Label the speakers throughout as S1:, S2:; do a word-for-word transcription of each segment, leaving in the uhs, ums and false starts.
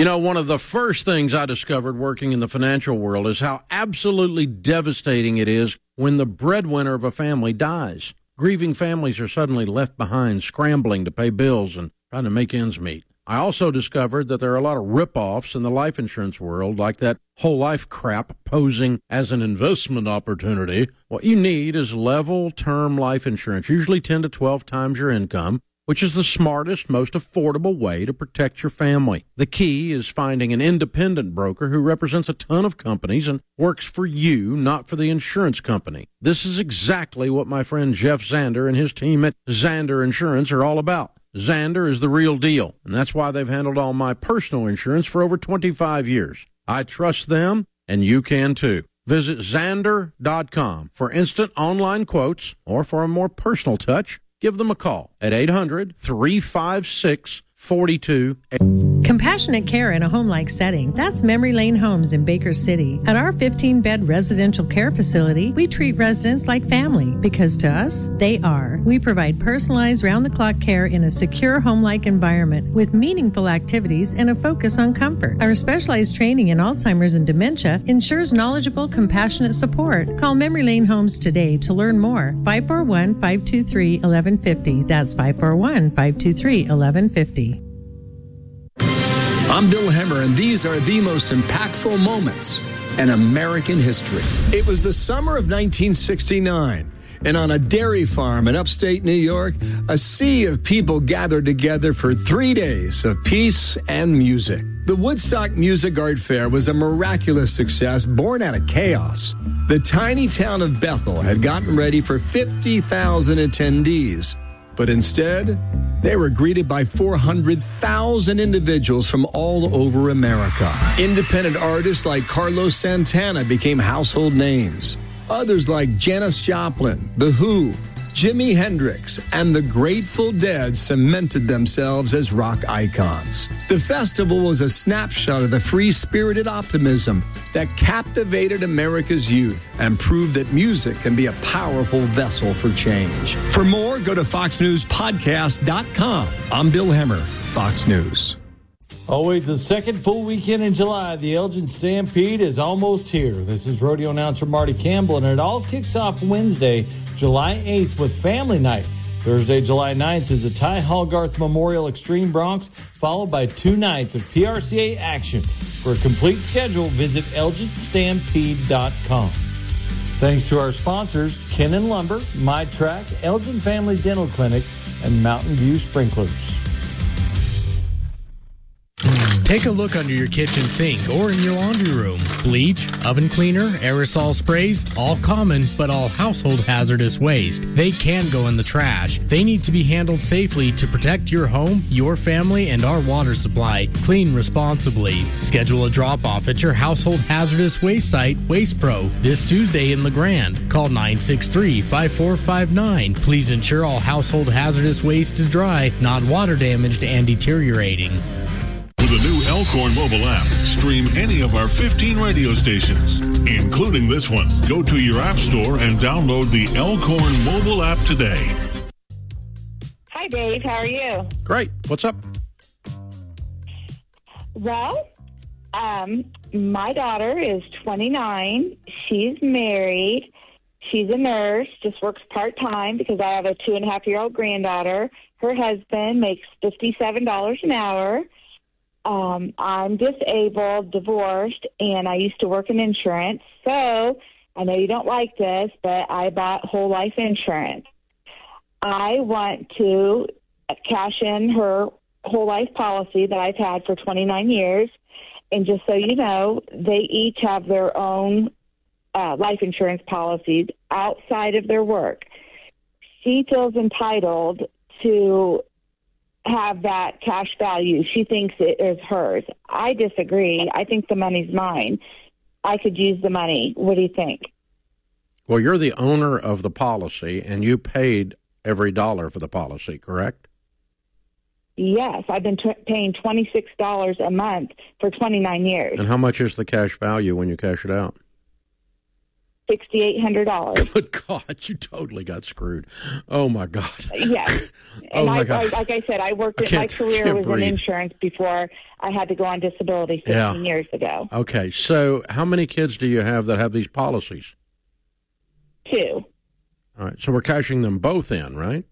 S1: You know, one of the first things I discovered working in the financial world is how absolutely devastating it is when the breadwinner of a family dies. Grieving families are suddenly left behind, scrambling to pay bills and trying to make ends meet. I also discovered that there are a lot of rip-offs in the life insurance world, like that whole life crap posing as an investment opportunity. What you need is level term life insurance, usually ten to twelve times your income, which is the smartest, most affordable way to protect your family. The key is finding an independent broker who represents a ton of companies and works for you, not for the insurance company. This is exactly what my friend Jeff Zander and his team at Zander Insurance are all about. Zander is the real deal, and that's why they've handled all my personal insurance for over twenty-five years. I trust them, and you can too. Visit Zander dot com for instant online quotes, or for a more personal touch, give them a call at eight hundred, three five six, four two eight zero.
S2: Compassionate care in a home-like setting. That's Memory Lane Homes in Baker City. At our fifteen-bed residential care facility, we treat residents like family because to us, they are. We provide personalized round-the-clock care in a secure home-like environment with meaningful activities and a focus on comfort. Our specialized training in Alzheimer's and dementia ensures knowledgeable, compassionate support. Call Memory Lane Homes today to learn more. five four one, five two three, one one five zero. That's five four one, five two three, one one five zero.
S3: I'm Bill Hemmer, and these are the most impactful moments in American history. It was the summer of nineteen sixty-nine, and on a dairy farm in upstate New York, a sea of people gathered together for three days of peace and music. The Woodstock Music Art Fair was a miraculous success born out of chaos. The tiny town of Bethel had gotten ready for fifty thousand attendees, but instead, they were greeted by four hundred thousand individuals from all over America. Independent artists like Carlos Santana became household names. Others like Janis Joplin, The Who, Jimi Hendrix, and the Grateful Dead cemented themselves as rock icons. The festival was a snapshot of the free-spirited optimism that captivated America's youth and proved that music can be a powerful vessel for change. For more, go to fox news podcast dot com. I'm Bill Hemmer, Fox News.
S4: Always the second full weekend in July, the Elgin Stampede is almost here. This is rodeo announcer Marty Campbell, and it all kicks off Wednesday, July eighth with Family Night. Thursday, July ninth is the Ty Hallgarth Memorial Extreme Bronx, followed by two nights of P R C A action. For a complete schedule, visit elgin stampede dot com. Thanks to our sponsors, Kennan Lumber, My Track, Elgin Family Dental Clinic, and Mountain View Sprinklers.
S5: Take a look under your kitchen sink or in your laundry room. Bleach, oven cleaner, aerosol sprays, all common but all household hazardous waste. They can go in the trash. They need to be handled safely to protect your home, your family, and our water supply. Clean responsibly. Schedule a drop-off at your household hazardous waste site, Waste Pro, this Tuesday in LeGrand. Call nine six three, five four five nine. Please ensure all household hazardous waste is dry, not water damaged and deteriorating.
S6: With the new Elkhorn mobile app, stream any of our fifteen radio stations, including this one. Go to your app store and download the Elkhorn mobile app today.
S7: Hi, Dave. How are you?
S1: Great. What's up?
S7: Well, um, my daughter is twenty-nine. She's married. She's a nurse, just works part-time because I have a two-and-a-half-year-old granddaughter. Her husband makes fifty-seven dollars an hour. Um, I'm disabled, divorced, and I used to work in insurance. So I know you don't like this, but I bought whole life insurance. I want to cash in her whole life policy that I've had for twenty-nine years. And just so you know, they each have their own uh, life insurance policies outside of their work. She feels entitled to have that cash value. She thinks it is hers. I disagree. I think the money's mine. I could use the money. What do you think?
S1: Well, you're the owner of the policy, and you paid every dollar for the policy, correct?
S7: Yes. I've been t- paying twenty-six dollars a month for twenty-nine years.
S1: And how much is the cash value when you cash it out?
S7: sixty-eight hundred dollars.
S1: Good God, you totally got screwed. Oh, my God.
S7: Yes.
S1: Oh,
S7: And
S1: my
S7: I,
S1: God.
S7: I, like I said, I worked
S1: I
S7: in, my
S1: can't-
S7: career
S1: can't
S7: was
S1: breathe.
S7: in insurance before I had to go on disability fifteen
S1: Yeah.
S7: years ago.
S1: Okay, so how many kids do you have that have these policies?
S7: Two.
S1: All right, so we're cashing them both in, right?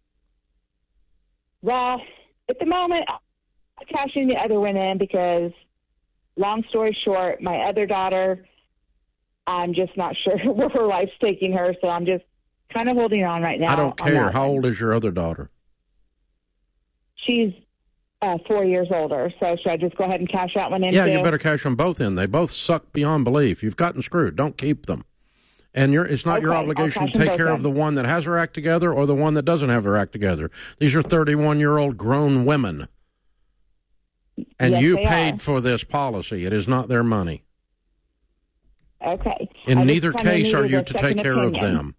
S7: Well, at the moment, I'm cashing the other one in because, long story short, my other daughter, I'm just not sure where her life's taking her, so I'm just kind of holding on right now.
S1: I don't
S7: on
S1: care.
S7: that
S1: How
S7: one.
S1: old is your other daughter?
S7: She's uh, four years older, so should I just go ahead and cash that one in
S1: Yeah,
S7: too?
S1: you better cash them both in. They both suck beyond belief. You've gotten screwed. Don't keep them. And you're, it's not your
S7: Okay, I'll
S1: obligation
S7: cash
S1: to
S7: them
S1: take
S7: both
S1: care of
S7: in.
S1: the one that has her act together or the one that doesn't have her act together. These are thirty-one-year-old grown women. And
S7: Yes,
S1: you
S7: they
S1: paid
S7: are.
S1: for this policy. It is not their money.
S7: Okay.
S1: In
S7: I just
S1: neither
S7: kinda
S1: case are
S7: needed
S1: you
S7: a
S1: to take
S7: second
S1: care of
S7: opinion.
S1: them.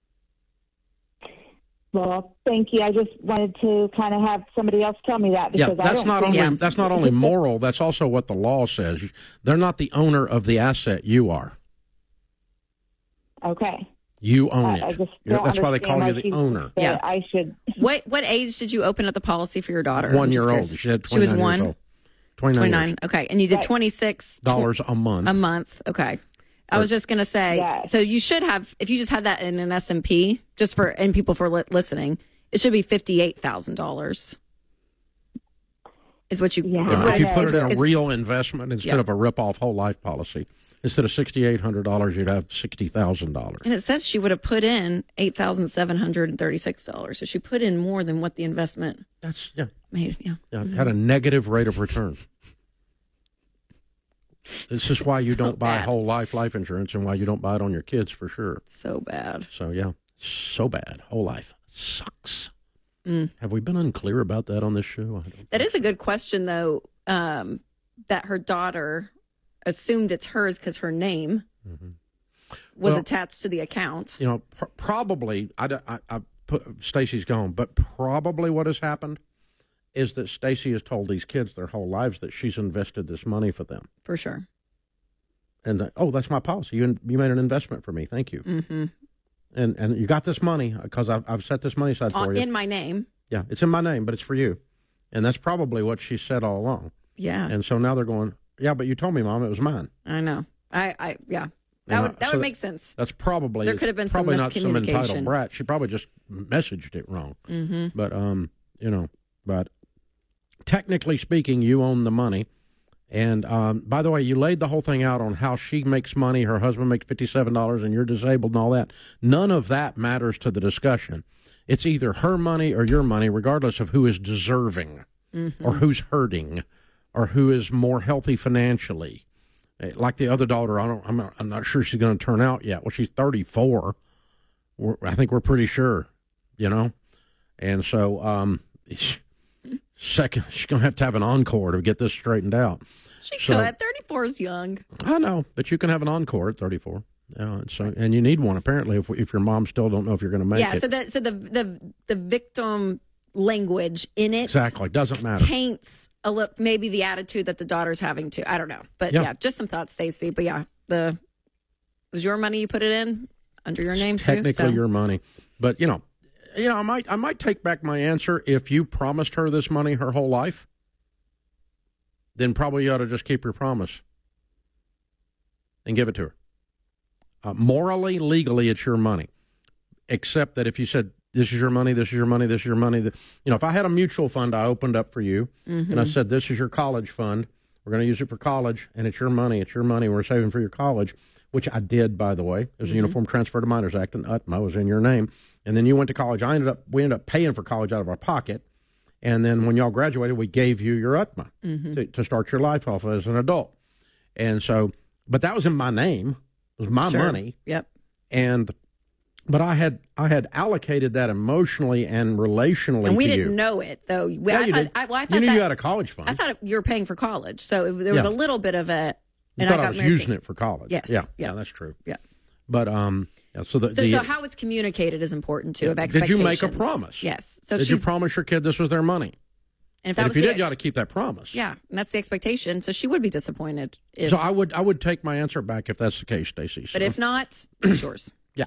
S7: Well, thank you. I just wanted to kind of have somebody else tell me that
S1: Yeah,
S7: because I
S1: that's
S7: don't
S1: not
S7: think-
S1: only
S8: Yeah.
S1: that's not only moral. That's also what the law says. They're not the owner of the asset. You are.
S7: Okay.
S1: You own
S7: I,
S1: it.
S7: I just
S1: You're-
S7: don't
S1: that's why they call you
S7: understand
S1: the
S7: why she
S1: owner.
S7: said
S8: Yeah.
S7: I should.
S8: What what age did you open up the policy for your daughter? I'm
S1: One
S8: just
S1: year old.
S8: curious.
S1: She had
S8: She was
S1: twenty-nine years
S8: one.
S1: old. Twenty-nine,
S8: twenty-nine.
S1: years.
S8: Okay, and you did
S7: Right.
S8: twenty-six
S1: dollars a month.
S8: a month. Okay. I was just going to say,
S7: Yeah.
S8: so you should have, if you just had that in an S and P, just for, and people for li- listening, it should be fifty-eight thousand dollars. Is what you,
S7: Yeah.
S8: is
S1: Uh,
S8: what
S1: if you
S7: I
S1: put
S7: know.
S1: it in a
S8: is-
S1: real investment instead
S8: Yeah.
S1: of a rip-off whole life policy, instead of sixty-eight hundred dollars, you'd have sixty thousand dollars.
S8: And it says she would have put in eight thousand seven hundred thirty-six dollars. So she put in more than what the investment
S1: That's yeah,
S8: made. Yeah.
S1: yeah. Had a negative rate of return. This is why you
S8: So
S1: don't buy
S8: bad.
S1: whole life life insurance and why you don't buy it on your kids for sure.
S8: So bad.
S1: So yeah, so bad. Whole life sucks.
S8: Mm.
S1: Have we been unclear about that on this show? I don't
S8: That
S1: think
S8: is a good question, though, um, that her daughter assumed it's hers because her name
S1: Mhm.
S8: was
S1: Well-
S8: attached to the account.
S1: You know, pr- probably, I, I, I put, Stacy's gone, but probably what has happened is that Stacy has told these kids their whole lives that she's invested this money for them.
S8: For sure.
S1: And, uh, oh, that's my policy. You you made an investment for me. Thank you.
S8: Mm-hmm.
S1: And and you got this money because I've, I've set this money aside for
S8: On,
S1: you.
S8: in my name.
S1: Yeah, it's in my name, but it's for you. And that's probably what she said all along.
S8: Yeah.
S1: And so now they're going, yeah, but you told me, Mom, it was mine.
S8: I know. I, I yeah. That
S1: And
S8: would
S1: I-
S8: that
S1: so
S8: would
S1: that-
S8: make sense.
S1: That's probably
S8: There could have been some
S1: probably not some entitled
S8: miscommunication.
S1: brat. She probably just messaged it wrong.
S8: Mm-hmm.
S1: But um, you know, but technically speaking, you own the money. And um, by the way, you laid the whole thing out on how she makes money, her husband makes fifty-seven dollars, and you're disabled and all that. None of that matters to the discussion. It's either her money or your money, regardless of who is deserving
S8: Mm-hmm.
S1: or who's hurting or who is more healthy financially. Eh, Like the other daughter, I don't. I'm not, I'm not sure she's going to turn out yet. Well, she's thirty-four. We're, I think we're pretty sure, you know. And so, um, second, she's going to have to have an encore to get this straightened out.
S8: She
S1: So-
S8: could. thirty-four is young.
S1: I know, but you can have an encore at thirty-four. Yeah, and so and you need one apparently if if your mom still don't know if you're going to make
S8: Yeah.
S1: it.
S8: So that so the the the victim language in it
S1: Exactly, doesn't matter.
S8: taints a look maybe the attitude that the daughter's having too. I don't know, but
S1: Yeah.
S8: yeah, just some thoughts, Stacey. But yeah, the it was your money you put it in under your name too.
S1: Technically,
S8: So
S1: your money, but you know, you know, I might I might take back my answer. If you promised her this money her whole life, then probably you ought to just keep your promise and give it to her. Uh, morally, legally, it's your money, except that if you said, this is your money, this is your money, this is your money, the, you know, if I had a mutual fund I opened up for you, and I said, this is your college fund, we're going to use it for college, and it's your money, it's your money, we're saving for your college, which I did, by the way. There's a Uniform Transfer to Minors Act, and U T M A was in your name, and then you went to college. I ended up, we ended up paying for college out of our pocket, and then when y'all graduated, we gave you your U T M A to, to start your life off as an adult. And so, but that was in my name. It was my
S8: Sure.
S1: money.
S8: Yep.
S1: And, but I had, I had allocated that emotionally and relationally
S8: And we
S1: to
S8: didn't
S1: you.
S8: know it though. We,
S1: Yeah,
S8: I,
S1: you
S8: thought,
S1: did.
S8: I, well, I
S1: You
S8: thought
S1: knew
S8: that,
S1: you had a college fund.
S8: I thought you were paying for college, so it, there was
S1: Yeah.
S8: a little bit of it.
S1: You
S8: And
S1: thought
S8: I
S1: I,
S8: got
S1: was
S8: married
S1: using
S8: to-
S1: it for college.
S8: Yes.
S1: Yeah.
S8: Yeah.
S1: Yeah, that's true.
S8: Yeah.
S1: But, um, yeah, so the,
S8: So,
S1: the
S8: so how it's communicated is important too.
S1: Yeah.
S8: Of
S1: Did
S8: expectations.
S1: you make a promise?
S8: Yes. So
S1: did you
S8: she's
S1: promise your kid this was their money?
S8: And if, that
S1: and
S8: was
S1: if you
S8: the
S1: did, you
S8: ex-
S1: ought to keep that promise.
S8: Yeah, and that's the expectation. So she would be disappointed. If,
S1: So I would I would take my answer back if that's the case, Stacey. So,
S8: but if not, it's yours.
S1: yeah.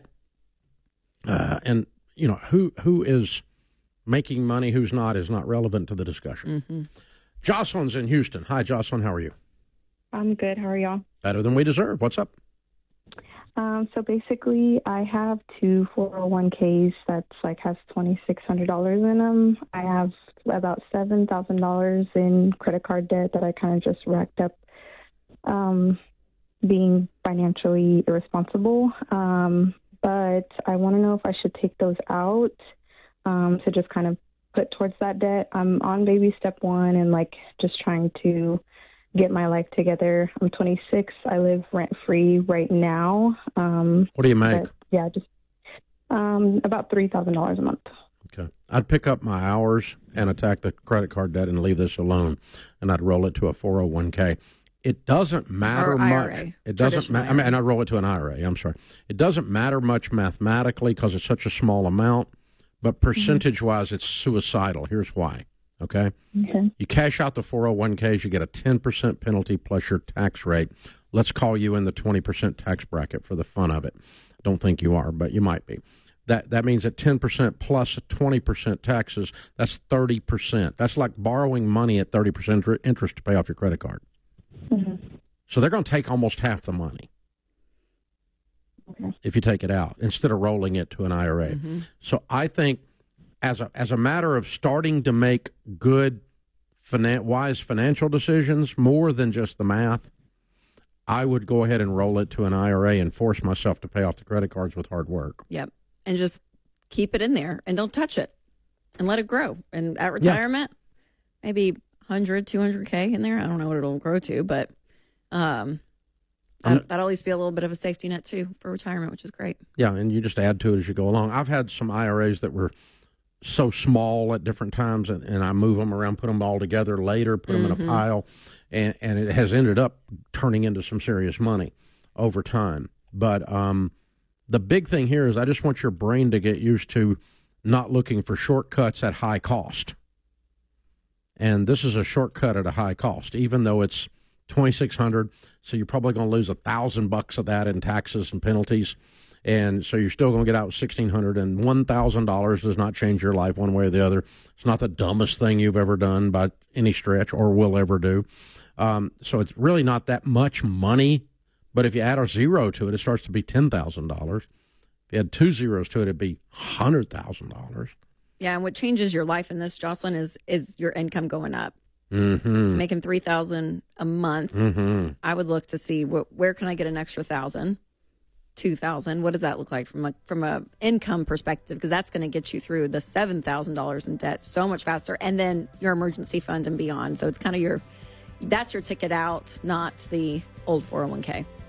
S1: Uh, and, you know, who who is making money, who's not, is not relevant to the discussion.
S8: Mm-hmm.
S1: Jocelyn's in Houston. Hi, Jocelyn. How are you?
S9: I'm good. How are y'all?
S1: Better than we deserve. What's up?
S9: Um, so basically, I have two four oh one k's that's like has twenty-six hundred dollars in them. I have about seven thousand dollars in credit card debt that I kind of just racked up um, being financially irresponsible. Um, but I want to know if I should take those out um, to just kind of put towards that debt. I'm on baby step one and like just trying to get my life together. I'm twenty-six. I live rent-free right now. Um,
S1: What do you make?
S9: but, yeah, just um, about three thousand dollars a month.
S1: Okay. I'd pick up my hours and attack the credit card debt and leave this alone, and I'd roll it to a four oh one k. It doesn't matter
S8: Or
S1: much.
S8: I R A,
S1: It doesn't matter. I mean, and I roll it to an I R A. I'm sorry. It doesn't matter much mathematically because it's such a small amount, but percentage-wise, it's suicidal. Here's why. Okay?
S9: Okay.
S1: You cash out the four oh one k's, you get a ten percent penalty plus your tax rate. Let's call you in the twenty percent tax bracket for the fun of it. Don't think you are, but you might be. That that means that ten percent plus twenty percent taxes, that's thirty percent. That's like borrowing money at thirty percent interest to pay off your credit card.
S9: Mm-hmm.
S1: So they're going to take almost half the money
S9: Okay.
S1: if you take it out instead of rolling it to an I R A.
S8: Mm-hmm.
S1: So I think as a as a matter of starting to make good, finan- wise financial decisions, more than just the math, I would go ahead and roll it to an I R A and force myself to pay off the credit cards with hard work.
S8: Yep. And just keep it in there and don't touch it and let it grow. And at retirement, yeah. maybe one hundred, two hundred K in there. I don't know what it'll grow to, but um, that, that'll at least be a little bit of a safety net too for retirement, which is great.
S1: Yeah, and you just add to it as you go along. I've had some I R As that were so small at different times, and, and I move them around, put them all together later, put them
S8: Mm-hmm.
S1: in a pile, and, and it has ended up turning into some serious money over time. But um, the big thing here is I just want your brain to get used to not looking for shortcuts at high cost. And this is a shortcut at a high cost, even though it's twenty-six hundred dollars. So you're probably going to lose a thousand bucks of that in taxes and penalties. And so you're still going to get out sixteen hundred dollars, and one thousand dollars does not change your life one way or the other. It's not the dumbest thing you've ever done by any stretch or will ever do. Um, so it's really not that much money. But if you add a zero to it, it starts to be ten thousand dollars. If you add two zeros to it, it'd be one hundred thousand dollars.
S8: Yeah, and what changes your life in this, Jocelyn, is is your income going up.
S1: Mm-hmm.
S8: Making three thousand dollars a month,
S1: Mm-hmm.
S8: I would look to see what, where can I get an extra one thousand dollars, two thousand dollars. What does that look like from a from a income perspective? Because that's going to get you through the seven thousand dollars in debt so much faster, and then your emergency fund and beyond. So it's kind of your, that's your ticket out, not the old four oh one k.